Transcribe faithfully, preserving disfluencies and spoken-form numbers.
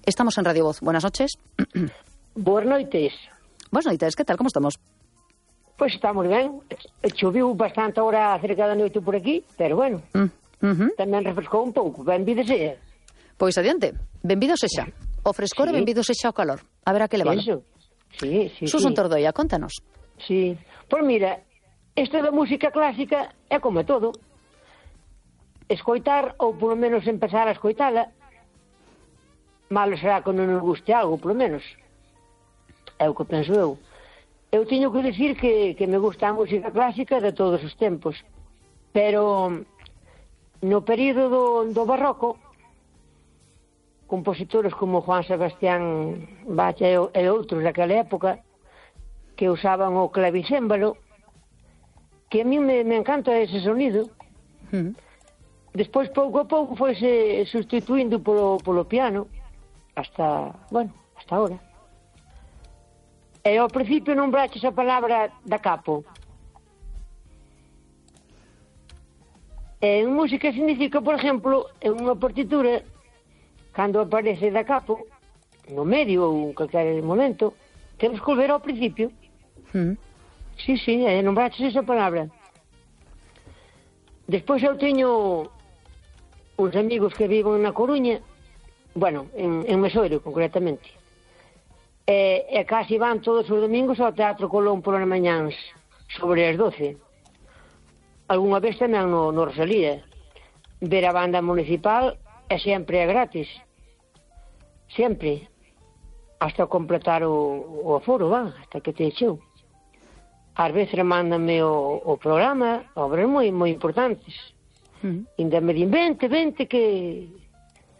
Estamos en Radio Voz. Buenas noches. Boas noites. Buenas noites, que tal? Como estamos? Pois pues estamos ben. Choviu bastante ahora cerca da noite por aquí, pero bueno, mm, uh -huh. tamén refrescou un pouco. Benvida sea. Pois adiante, benvido sexa. O frescor sí. E benvido sexa o calor. A ver a que levalo. Eso. Sí, sí, Susan sí. Tordoia, contanos. Sí. Pois mira, isto da música clásica é como todo. Escoitar, ou polo menos empezar a escoitala, malo será que non nos guste algo, polo menos. É o que penso eu. Eu teño que decir que, que me gusta a música clásica de todos os tempos. Pero no período do, do barroco, compositores como Juan Sebastián Bach e, e outros daquela época que usaban o clavicémbalo, que a mí me, me encanta ese sonido. Mm. Despois, pouco a pouco, foise sustituindo polo, polo piano hasta, bueno, hasta ahora. E ao principio non braches a palabra da capo. En música significa, por exemplo, en unha partitura, cando aparece da capo, no medio ou en calquer momento, temos que volver ao principio. Mm. Sí, sí, e non braches esa palabra. Despois eu teño uns amigos que viven na Coruña, bueno, en, en Mesoiro, concretamente. E, e casi van todos os domingos ao Teatro Colón polas mañáns, sobre as doce. Algúnha vez tamén no, no Rosalía. Ver a banda municipal é sempre é gratis. Sempre. Hasta completar o, o aforo, va, hasta que te echeu. Ás veces mándame o, o programa, obras moi, moi importantes. Mm. Ainda me din, vente, vente, que